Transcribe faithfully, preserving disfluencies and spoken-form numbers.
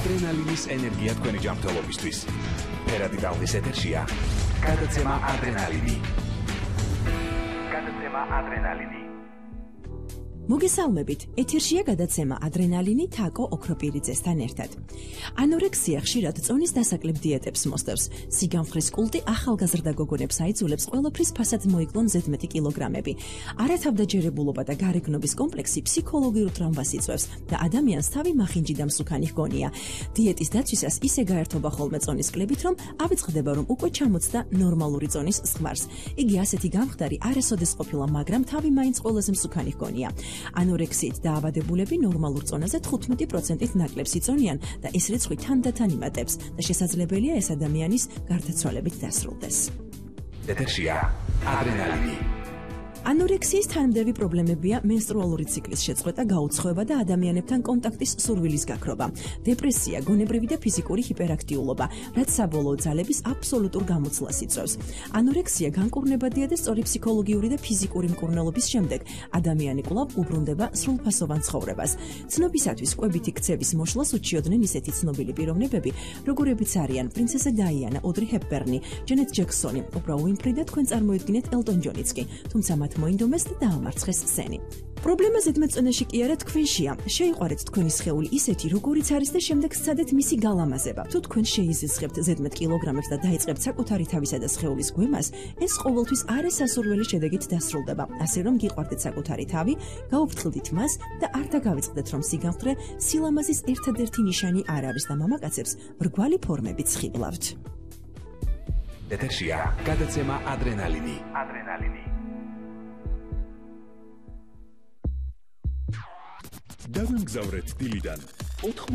ადრენალინის ენერგია თქვენი ჯანმრთელობისთვის. ფერადი ტალღის ეთერშია გადაცემა ადრენალინი. გადაცემა ადრენალინი. მოგესალმებით, ეთერშია გადაცემა ადრენალინი თაკო ოქროპირიძესთან ერთად. ანორექსია ხშირად წონის დასაკლებ დიეტებს მოსდევს. სიგამხრის კულტი ახალგაზრდა გოგონებს აიძულებს ყველაფრის ფასად მოიკლონ ზედმეტი კილოგრამები. არათავდაჯერებულობა და გარეგნობის კომპლექსი ფსიქოლოგიურ ტრამვას იწვევს და ადამიანს თავი მახინჯი და მსუქანი ჰგონია. დიეტის დაცვისას ისე გაერთობა ხოლმე წონის კლებით, რომ ავიწყდება, რომ უკვე ჩამოწდა ნორმალური წონის ზღვარს. იგი ასეთი გამხდარი არასოდეს ყოფილა, მაგრამ თავი მაინც ყველაზე მსუქანი ჰგონია. ანორექსიით დაავადებულები ნორმალურ წონაზე თხუთმეტი პროცენტით ნაკლებს იწონიან და ეს რიცხვი თანდათან იმატებს და შესაძლებელია ეს ადამიანის გარდაცვალებით დასრულდეს. ეთერშია ადრენალინი. ანორექსიის თანმდევი პრობლემებია მენსტრუალური ციკლის შეწყვეტა, გაუცხოება და ადამიანებთან კონტაქტის სურვილის გაქრობა, დეპრესია, გონებრივი და ფიზიკური ჰიპერაქტიულობა, რაც საბოლოო ძალების აბსოლუტურ გამოცვლას იწვევს. ანორექსია განკურნებადია და სწორი ფსიქოლოგიური და ფიზიკური მკურნალობის შემდეგ ადამიანი კვლავ უბრუნდება სრულფასოვან ცხოვრებას. ცნობისათვის კვებითი ქცევის მოშლას უჩიოდნენ ისეთი ცნობილი პიროვნებები, როგორებიც არიან პრინცესა დაიანა, ოდრი ჰეპბერნი, ჯენეტ ჯექსონი, ოპრა უინფრი და თქვენ წარმოიდგინეთ ელტონ ჯონიც კი, თუმცა მათ მოინდომეს და დაამარცხეს სცენი. პრობლემა ზედმეტწონაში კი არა თქვენშია. შეიყვარეთ თქვენი სხეული ისეთი, როგორიც არის და შემდეგ სცადეთ მისი გალამაზება. თუ თქვენ შეიზისხებთ ზედმეტ კილოგრამებს და დაიწყებთ საკუთარი თავისა და სხეულის გვემას, ეს ყოველთვის არასასურველი შედეგით დასრულდება. ასე რომ გიყვარდეთ საკუთარი თავი, გაუფრთხილდით მას და არ დაგავიწყდეთ, რომ სიგამხრე სილამაზის ერთადერთი ნიშანი არ არის და მამაკაცებს მრგვალი ფორმებით სხიბლავთ. ეთერშია გადაცემა ადრენალინი. ადრენალინი. დავამგზავრეთ დილიდან